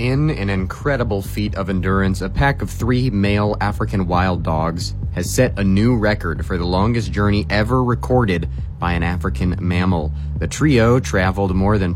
In an incredible feat of endurance, a pack of 3 male African wild dogs has set a new record for the longest journey ever recorded by an African mammal. The trio traveled more than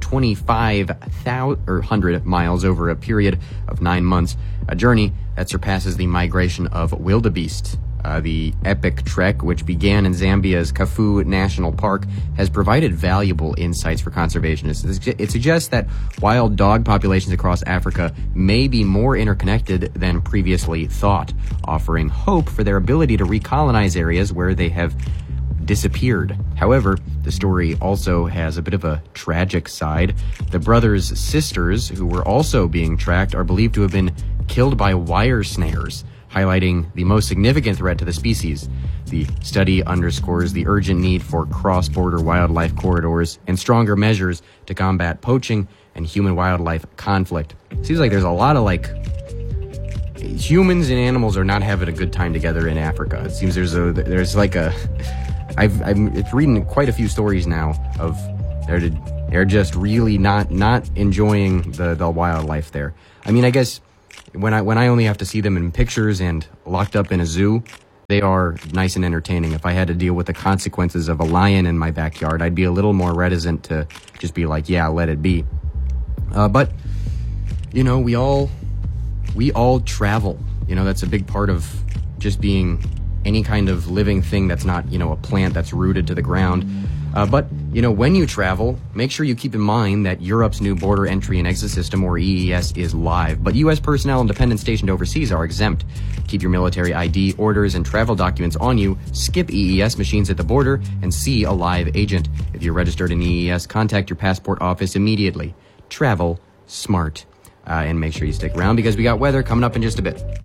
2,500 miles over a period of 9 months, a journey that surpasses the migration of wildebeest. The epic trek, which began in Zambia's Kafue National Park, has provided valuable insights for conservationists. It suggests that wild dog populations across Africa may be more interconnected than previously thought, offering hope for their ability to recolonize areas where they have disappeared. However, the story also has a bit of a tragic side. The brothers' sisters, who were also being tracked, are believed to have been killed by wire snares, highlighting the most significant threat to the species. The study underscores the urgent need for cross-border wildlife corridors and stronger measures to combat poaching and human-wildlife conflict. Seems like there's a lot of humans and animals are not having a good time together in Africa. It seems I'm reading quite a few stories now of they're just really not enjoying the wildlife there. I mean, I guess when I only have to see them in pictures and locked up in a zoo, they are nice and entertaining. If I had to deal with the consequences of a lion in my backyard, I'd be a little more reticent to just be like, yeah, let it be. But we all travel. That's a big part of just being any kind of living thing that's not, a plant that's rooted to the ground. But when you travel, make sure you keep in mind that Europe's new border entry and exit system, or EES, is live, but U.S. personnel and dependents stationed overseas are exempt. Keep your military ID, orders, and travel documents on you, skip EES machines at the border, and see a live agent. If you're registered in EES, contact your passport office immediately. Travel smart. And make sure you stick around because we got weather coming up in just a bit.